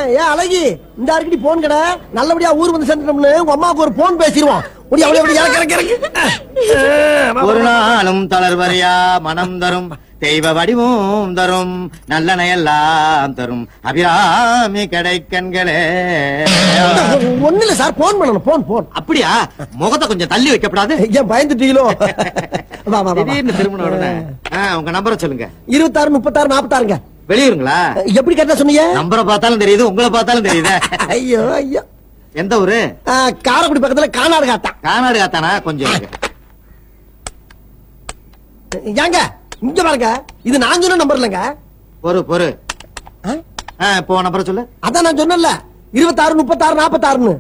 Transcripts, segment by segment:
ஏன் அழகி இந்த அடிக்கடி போன் கடை நல்லபடியா ஊர் வந்து சேர்ந்துட்டோம்னு உங்க அம்மாவுக்கு ஒரு போன் பேசிடுவோம். ஒரு நாளும் தளர்வரையா மனம் தரும் தெய்வ வடிவும் தரும் நல்லனையெல்லாம் தரும் அபிராமி கிடைக்கண்களே. ஒண்ணு இல்ல சார், போன் பண்ணணும். போன் அப்படியா? முகத்தை கொஞ்சம் தள்ளி வைக்கப்படாது? ஏன் பயந்துட்டீங்களோ? திடீர்னு திருமணம் உடனே உங்க நம்பரை சொல்லுங்க. 26 36 46ங்க. வெளியூருங்களா? எப்படி கரெக்டா சொன்னீங்க? நம்பரை பார்த்தாலும் தெரியுது, உங்களை பார்த்தாலும் தெரியுது. ஐயோ ஐயோ. எந்த ஊரு? காரைக்குடி பக்கத்துல கானாடு காத்தான். கானாடு காத்தானா? கொஞ்சம் ஏங்க இங்க பாருங்க, இது நான் சொன்ன நம்பர் இல்லங்க. பொறு இப்போ நம்பரை சொல்லு. அதான் நான் சொன்னல 26 36 46ன்னு.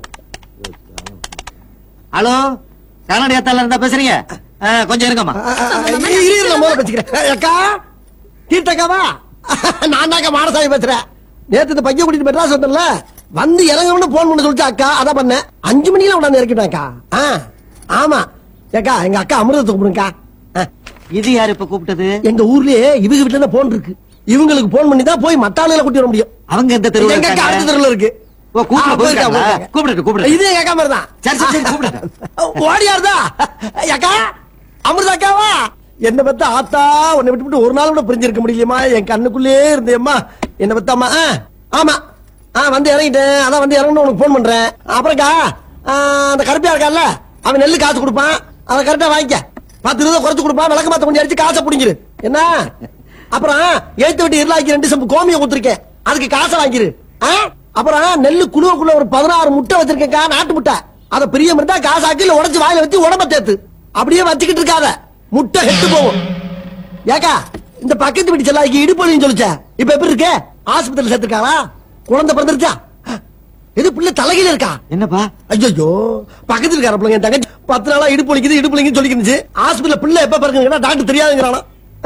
ஹலோ, கானாடு காத்தால இருந்தா பேசுறீங்க? கொஞ்சம் இருக்கமா பேசிக்கிறேன். அக்கா தீர்த்தக்காவா? நான் தாங்க மாடசாமி பேசுறேன். நேத்து இந்த பையன் கூட்டிட்டு மெட்ராஸ் வந்தேன்ல, வந்து இறங்கணும்னு போன் பண்ண சொல்லிச்சு அக்கா. அதான் பண்ணேன். 5 மணிக்கு உடனே இறக்கிட்டாக்கா. ஆமா ஏக்கா, எங்க அக்கா அமிர்தத்தை கூப்பிடுங்கக்கா. இது யாரு இப்ப கூப்பிட்டது? எங்க ஊர்லயே இவங்க வீட்டுல தான் போன் இருக்கு. இவங்களுக்கு போன் பண்ணி தான் போய் மத்த ஆளுகளை கூட்டி வர முடியும். அவங்க எந்த தெருவுல? எங்க அக்கா அடுத்த தெருவுல இருக்கு. கூப்பிடு. இதே அக்கா மாதிரி தான். சரி கூப்பிடு. ஓடியாருதா அக்கா? அமிர்தா அக்காவா? என்ன பத்த ஆத்தா, உன்னை விட்டு ஒரு நாள் கூட பிரிஞ்சிருக்க முடியலையம்மா. என் கண்ணுக்குள்ளே இருந்தேம்மா என்ன பத்தாமா. ஆமா வந்து இறங்கிட்டேன். அதான் வந்து இறங்கணும் உனக்கு போன் பண்றேன். அப்புறம்க்கா அந்த கருப்பியா இருக்கான்ல, அவன் நெல்லு காசு கொடுப்பான். அதை கரெக்டா வாங்கிக்க. 10 ரூபா குறைச்சு கொடுப்பான். விளக்க மாத்த கொஞ்சம் அடிச்சு காசை பிடிங்கிரு என்ன. அப்புறம் எழுத்து விட்டு இருளாக்கி 2 சம்பு கோமியம் கொடுத்துருக்கேன், அதுக்கு காசை வாங்கிரு. அப்புறம் நெல்லு குழுவுக்குள்ள ஒரு 16 முட்டை வச்சிருக்கேன்க்கா, நாட்டு முட்டை. அதை பிரியம் இருந்தா காசாக்கி இல்ல உடச்சு வாயில வச்சு உடம்ப தேத்து. அப்படியே வச்சுக்கிட்டு இருக்காத, முட்டை கெட்டு போகும். ஏக்கா இந்த பக்கத்து வீட்டு செல்லாக்கி இடுப்பலின்னு சொல்லிச்ச, இப்ப எப்படி இருக்கு? ஆஸ்பத்திரி சேர்த்திருக்காளா? குழந்தை பிறந்துருச்சா? எது பிள்ளை தலையில இருக்கா? என்னப்பா? ஐயோ, பக்கத்துல இருக்கார பிள்ளைங்க தங்கச்சி 10 நாளா இடுப்பு சொல்லிக்கிச்சு. ஆஸ்பத்திரியில பிள்ளை எப்ப பிறகுங்கன்னா டாக்டர் தெரியாதுங்கிறானா.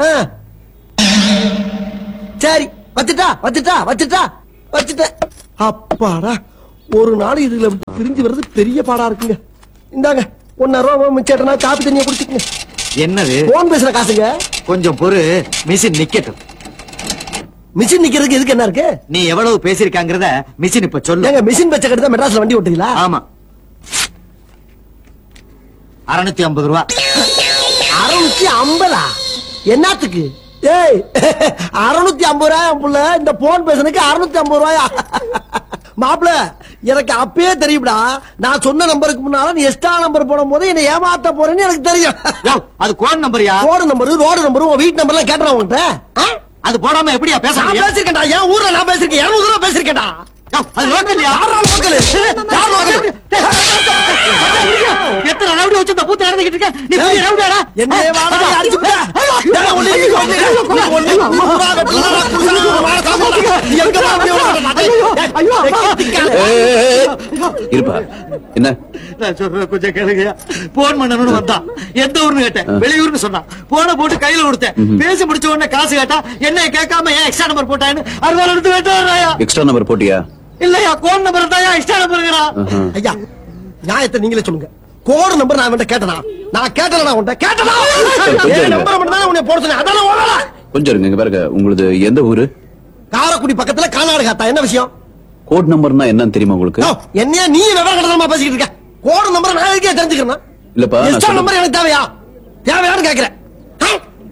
சரி வச்சுட்டேன். அப்பாடா, ஒரு நாள் இதுல பிரிஞ்சு வர்றது பெரிய பாடா இருக்குங்க. இந்தாங்க 1,000 ரூபா மிச்சேட்டனா காப்பி தண்ணியை குடிச்சுக்கங்க. என்னது? போன் பேசுற காசுங்க. கொஞ்சம் பொறு, மிஷின் நிக்கட்டும். மிஷின் நிக்கிறதுக்கு இதுக்கு என்ன இருக்கு? நீ எவ்வளவு பேசிருக்காங்கறத மிஷின் இப்ப சொல்லு. ஏங்க மிஷின் வச்ச கட்டி தான் மெட்ராஸ்ல வண்டி ஓட்டுறீங்களா? ஆமா. 650 ரூபா. 650? என்னத்துக்கு? ஏய் 650 ரூபாய் புள்ள, இந்த போன் பேசுறதுக்கு 650 ரூபாயா? மாப்பிள எனக்கு அப்பயே தெரியும்டா. நான் சொன்ன நம்பருக்கு முன்னால நீ எக்ஸ்ட்ரா நம்பர் போடும் போது என்ன ஏமாத்த போறேன்னு எனக்கு தெரியும். அது code நம்பர்யா? Code number, road number, உன் வீட்டு நம்பர்லாம் கேட்டுறேன் உங்ககிட்ட. அது போடாம எப்படியா பேச? நான் பேசிருக்கேன்டா, என் ஊர்ல நான் பேசிருக்கேன். 200 ரூபா பேசிருக்கேன்டா. அது லோக்கல் எத்தனை ரவுடி வச்சு இந்த பூத்து நடந்துகிட்டு இருக்க? நீ பெரிய ரவுடியாடா? என்ன வாடா அடிச்சுட்ட? இருப்பா என்ன நான் சொல்ற கொஞ்சம் கேளுங்க. போன் பண்ணணும்னு வந்தான். எந்த ஊர்னு கேட்டேன், வெளியூர்னு சொன்னான். போன போட்டு கையில கொடுத்தேன். பேசி முடிச்ச உடனே காசு கேட்டா, என்ன கேட்காம ஏன் எக்ஸ்ட்ரா நம்பர் போட்டான்னு அறுவாள் எடுத்து கேட்டாயா? எக்ஸ்ட்ரா நம்பர் போட்டியா? இல்லையா, கோட் நம்பர் தாயா எக்ஸ்ட்ரா நம்பர். ஐயா நியாயத்தை நீங்களே சொல்லுங்க. கோடு நம்பர் நான் அவன்கிட்ட கேட்டனா? நான் கேட்டனா? உன்கிட்ட கேட்டனா? நம்பர் மட்டும் தான் உன்னை போட சொன்னேன். அதான ஓடல. கொஞ்சம் இருங்க, இங்க பாருங்க. உங்களுது எந்த ஊரு? காரைக்குடி பக்கத்துல கானாடு காத்தா. என்ன விஷயம்? கோட் நம்பர்னா என்னன்னு தெரியுமா உங்களுக்கு? என்னையா நீ விவரம் கடத்தமா பேசிக்கிட்டு இருக்க? கோடு நம்பர் நான் எதுக்கே தெரிஞ்சுக்கிறேன். இல்லப்பா, எக்ஸ்ட்ரா நம்பர் எனக்கு தேவையான்னு கேக்குறேன்.